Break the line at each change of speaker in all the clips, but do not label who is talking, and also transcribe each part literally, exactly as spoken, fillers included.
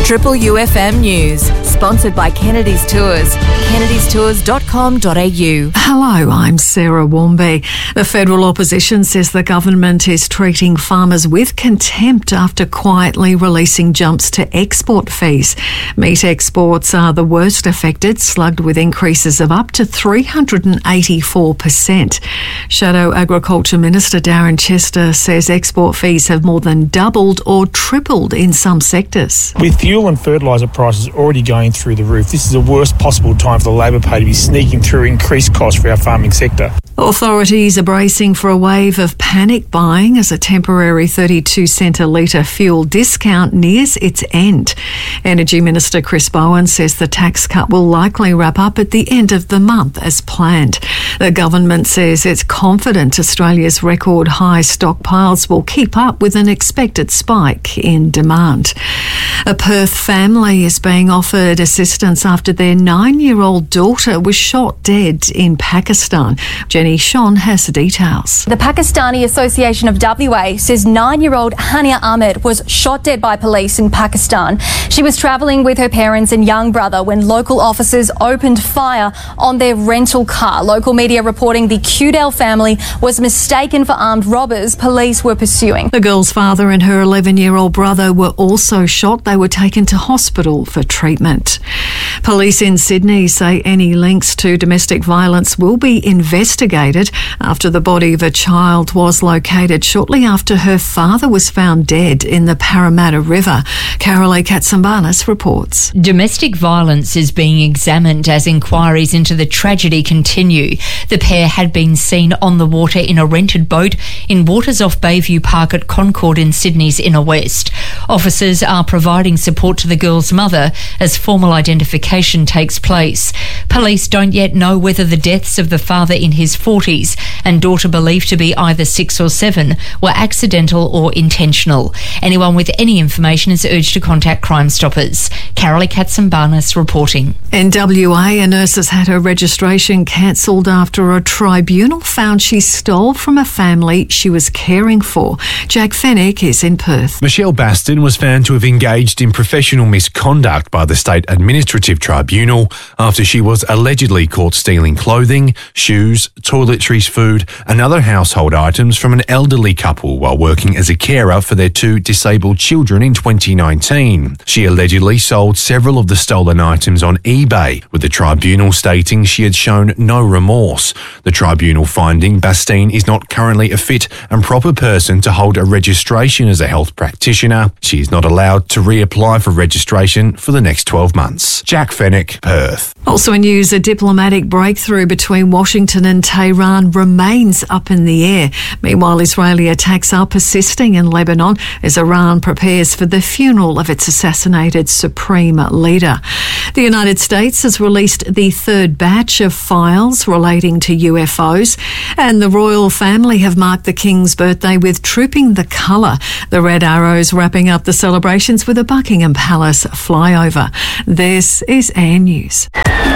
Triple U F M News, sponsored by Kennedy's Tours, kennedys tours dot com dot a u.
Hello, I'm Sarah Warmby. The federal opposition says the government is treating farmers with contempt after quietly releasing jumps to export fees. Meat exports are the worst affected, slugged with increases of up to three hundred eighty-four percent. Shadow Agriculture Minister Darren Chester says export fees have more than doubled or tripled in some sectors.
With fuel and fertiliser prices already going through the roof, this is the worst possible time for the Labor Party to be sneaking through increased costs for our farming sector.
Authorities are bracing for a wave of panic buying as a temporary thirty-two cent a litre fuel discount nears its end. Energy Minister Chris Bowen says the tax cut will likely wrap up at the end of the month as planned. The government says it's confident Australia's record high stockpiles will keep up with an expected spike in demand. A Perth family is being offered assistance after their nine-year-old daughter was shot dead in Pakistan. Jenny Sean has the details.
The Pakistani Association of W A says nine-year-old Hania Ahmed was shot dead by police in Pakistan. She was travelling with her parents and young brother when local officers opened fire on their rental car. Local media reporting the Cudell family was mistaken for armed robbers police were pursuing.
The girl's father and her eleven-year-old brother were also shot. They were taken to hospital for treatment. Police in Sydney say any links to domestic violence will be investigated after the body of a child was located shortly after her father was found dead in the Parramatta River. Carolee Katsambanis reports.
Domestic violence is being examined as inquiries into the tragedy continue. The pair had been seen on the water in a rented boat in waters off Bayview Park at Concord in Sydney's inner west. Officers are providing support to the girl's mother as formal identification takes place. Police don't yet know whether the deaths of the father in his forties and daughter believed to be either six or seven were accidental or intentional. Anyone with any information is urged to contact Crime Stoppers. Carolee Katsambanis reporting.
In W A, a nurse has had her registration cancelled after a tribunal found she stole from a family she was caring for. Jack Fennick is in Perth.
Michelle Baston was found to have engaged in professional misconduct by the State Administrative Tribunal after she was allegedly caught stealing clothing, shoes, toiletries, food and other household items from an elderly couple while working as a carer for their two disabled children in twenty nineteen. She allegedly sold several of the stolen items on eBay, with the tribunal stating she had shown no remorse. The tribunal finding Bastine is not currently a fit and proper person to hold a registration as a health practitioner. She is not allowed to reapply for registration for the next twelve months. Jack Fennick, Perth.
Also in news, a diplomatic breakthrough between Washington and Tehran remains up in the air. Meanwhile, Israeli attacks are persisting in Lebanon as Iran prepares for the funeral of its assassinated supreme leader. The United States has released the third batch of files relating to U F Os, and the royal family have marked the King's birthday with Trooping the Colour. The Red Arrows wrapping up the celebrations with a Buckingham Palace flyover. This is Air News.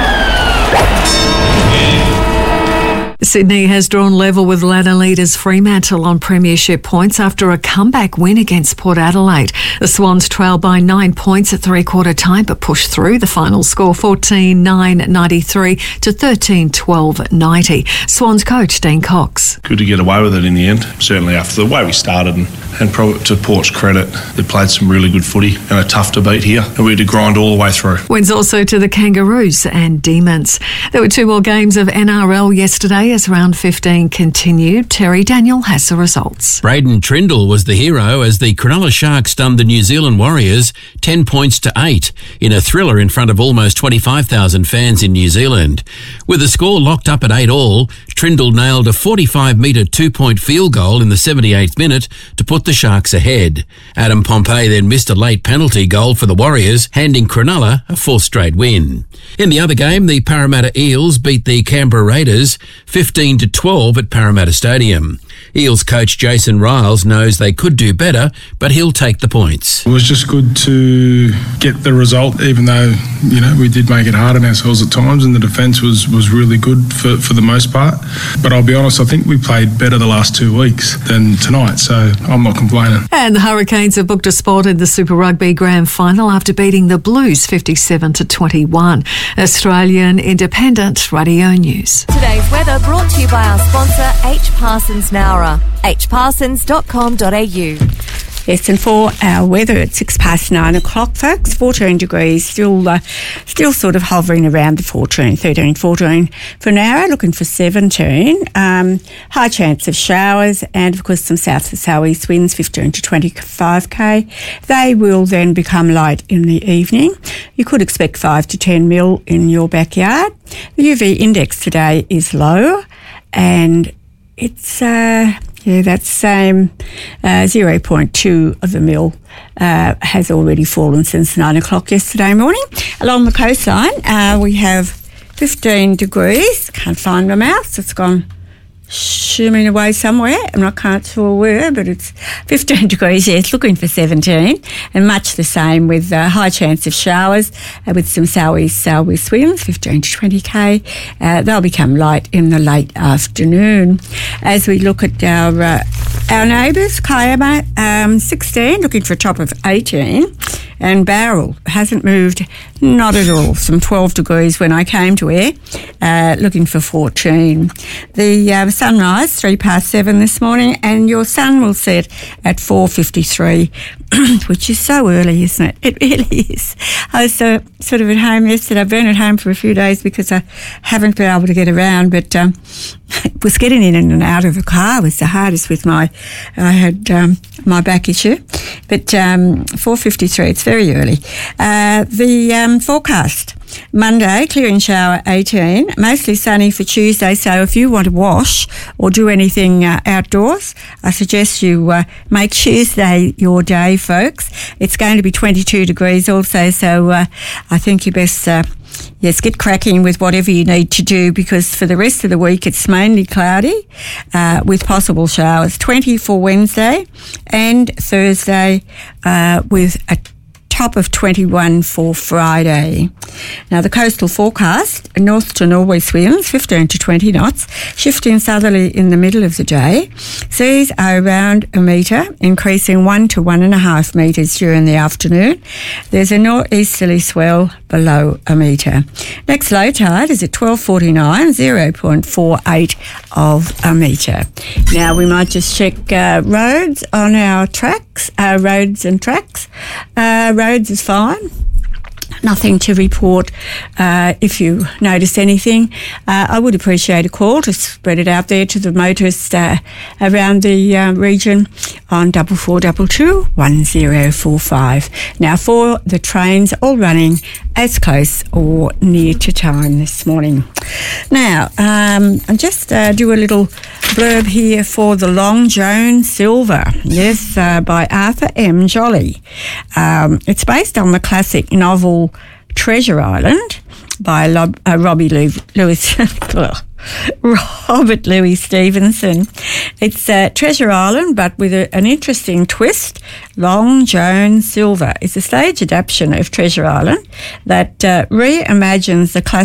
Sydney has drawn level with ladder leaders Fremantle on premiership points after a comeback win against Port Adelaide. The Swans trailed by nine points at three-quarter time but pushed through. The final score fourteen nine ninety-three to thirteen twelve ninety. Swans coach Dean Cox.
Good to get away with it in the end, certainly after the way we started, and, and probably to Port's credit, they played some really good footy and a tough to beat here, and we had to grind all the way through.
Wins also to the Kangaroos and Demons. There were two more games of N R L yesterday as round fifteen continued. Terry Daniel has the results.
Braden Trindle was the hero as the Cronulla Sharks stunned the New Zealand Warriors ten points to eight in a thriller in front of almost twenty-five thousand fans in New Zealand. With the score locked up at eight all, Trindle nailed a forty-five metre two-point field goal in the seventy-eighth minute to put the Sharks ahead. Adam Pompey then missed a late penalty goal for the Warriors, handing Cronulla a fourth straight win. In the other game, the Parramatta Eels beat the Canberra Raiders fifty fifteen to twelve at Parramatta Stadium. Eels coach Jason Riles knows they could do better, but he'll take the points.
It was just good to get the result, even though, you know, we did make it hard on ourselves at times, and the defence was, was really good for, for the most part. But I'll be honest, I think we played better the last two weeks than tonight, so I'm not complaining.
And the Hurricanes have booked a spot in the Super Rugby Grand Final after beating the Blues fifty-seven to twenty-one. Australian Independent Radio News.
Today's weather brought to you by our sponsor H Parsons Nowra, h parsons dot com dot a u.
Yes, and for our weather at six past nine o'clock, folks, fourteen degrees, still uh, still sort of hovering around the fourteen, thirteen, fourteen for now, looking for seventeen. Um, high chance of showers and, of course, some south to south-east winds, fifteen to twenty-five k. They will then become light in the evening. You could expect five to ten mil in your backyard. The U V index today is low, and it's... Uh, Yeah, that same uh, zero point two of a mil uh, has already fallen since nine o'clock yesterday morning. Along the coastline, uh, we have fifteen degrees. Can't find my mouse. It's gone shimming away somewhere. I'm not quite sure where, but it's fifteen degrees. Yeah, it's looking for seventeen, and much the same with uh, high chance of showers uh, with some south-east, south-west winds, fifteen to twenty k. Uh, they'll become light in the late afternoon. As we look at our uh, our neighbours, Kiama, um, sixteen, looking for a top of eighteen. And Bowral hasn't moved, not at all. Some twelve degrees when I came to air, uh, looking for fourteen. The uh, sunrise, three past seven this morning, and your sun will set at four fifty-three, which is so early, isn't it? It really is. I was uh, sort of at home yesterday. I've been at home for a few days because I haven't been able to get around, but um, it was getting in and out of a car was the hardest with my, I had um, my back issue. But um, four fifty-three, it's very early. Uh, the um, forecast, Monday, clearing shower eighteen, mostly sunny for Tuesday. So if you want to wash or do anything uh, outdoors, I suggest you uh, make Tuesday your day, folks. It's going to be twenty-two degrees also, so uh, I think you best... Uh, Yes, get cracking with whatever you need to do, because for the rest of the week it's mainly cloudy uh, with possible showers. twenty for Wednesday and Thursday uh, with a top of twenty-one for Friday. Now the coastal forecast, north to northwest winds, fifteen to twenty knots, shifting southerly in the middle of the day. Seas are around a metre, increasing one to one and a half metres during the afternoon. There's a northeasterly swell below a metre. Next low tide is at twelve forty-nine, zero point four eight of a metre. Now we might just check uh, roads on our tracks, uh, roads and tracks. Uh, roads is fine. Nothing to report. Uh, if you notice anything, uh, I would appreciate a call to spread it out there to the motorists uh, around the uh, region on double four double two one zero four five. Now for the trains, all running as close or near to time this morning. Now, um, I'll just uh, do a little blurb here for The Long Joan Silver, yes, uh, by Arthur M. Jolly. Um, it's based on the classic novel Treasure Island by Lo- uh, Robbie Louis, Louis Robert Louis Stevenson. It's uh, Treasure Island, but with a, an interesting twist. Long Joan Silver is a stage adaptation of Treasure Island that uh, reimagines the classic